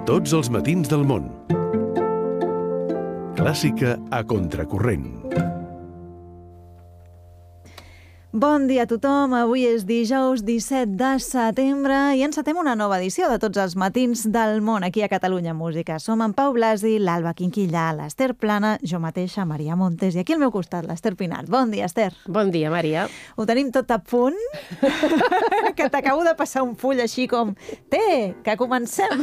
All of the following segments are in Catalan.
Tots els matins del món. Clàssica a contracorrent. Bon dia a tothom, avui és dijous 17 de setembre i encetem una nova edició de Tots els matins del món aquí a Catalunya Música. Som en Pau Blasi, l'Alba Quinquillà, l'Ester Plana, jo mateixa, Maria Montes, i aquí al meu costat l'Ester Pinat. Bon dia, Ester. Bon dia, Maria. Ho tenim tot a punt, que t'acabo de passar un full així com que comencem.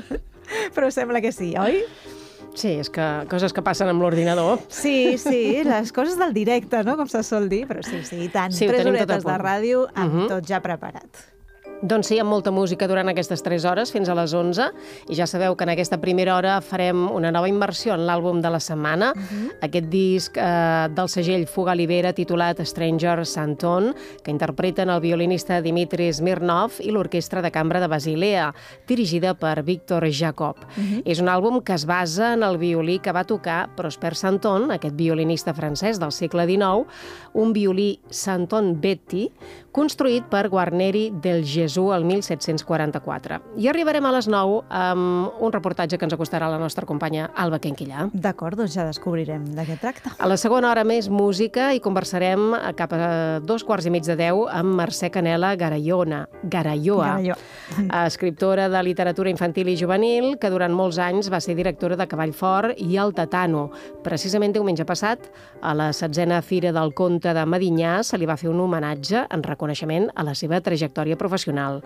Però sembla que sí, oi? Sí, és que coses que passen amb l'ordinador. Sí, les coses del directe, no?, com se sol dir, però sí, i tant. Sí, 3 horetes de ràdio amb tot ja preparat. Doncs sí, amb molta música durant aquestes 3 hores, fins a les 11, i ja sabeu que en aquesta primera hora farem una nova immersió en l'àlbum de la setmana, aquest disc del segell Fuga Libera titulat Stranger Santon, que interpreten el violinista Dimitri Smirnov i l'orquestra de cambra de Basilea, dirigida per Victor Jacob. És un àlbum que es basa en el violí que va tocar Prosper Santon, aquest violinista francès del segle XIX, un violí Santon Betty, construït per Guarneri del Gesù el 1744. I arribarem a les 9 amb un reportatge que ens acostarà la nostra companya Alba Quinquillà. D'acord, doncs ja descobrirem de què tracta. A la segona hora més música i conversarem cap a 9:45 amb Mercè Canela Garayoa, escriptora de literatura infantil i juvenil, que durant molts anys va ser directora de Cavall Fort i El Tatano. Precisament diumenge passat, a la 16a Fira del Conte de Medinyà, se li va fer un homenatge en reconeixement a la seva trajectòria professional.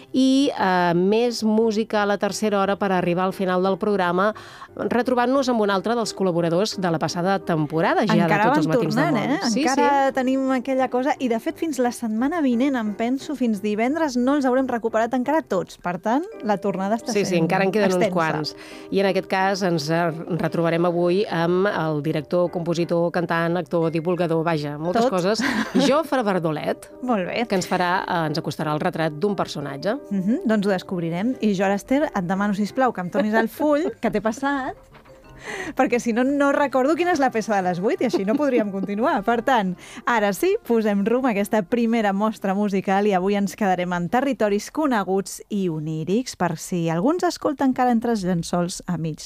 I més música a la tercera hora per arribar al final del programa, retrobant-nos amb un altre dels col·laboradors de la passada temporada, ja de Tots els matins del món. Encara tenim aquella cosa, i de fet fins la setmana vinent, em penso, fins divendres, no els haurem recuperat encara tots. Per tant, la tornada està sent Sí, encara en queden extensa. uns quants. I en aquest cas ens retrobarem avui amb el director, compositor, cantant, actor, divulgador, vaja, moltes coses. Jofre Verdolet, molt bé, que ens acostarà el retrat d'un personatge. Doncs ho descobrirem. I jo, Esther, et demano, sisplau, que em tornis el full que t'he passat, perquè si no, no recordo quina és la peça de les 8 i així no podríem continuar. Per tant, ara sí, posem rumb a aquesta primera mostra musical i avui ens quedarem en territoris coneguts i onírics, per si algú ens escolta encara entre els llençols amics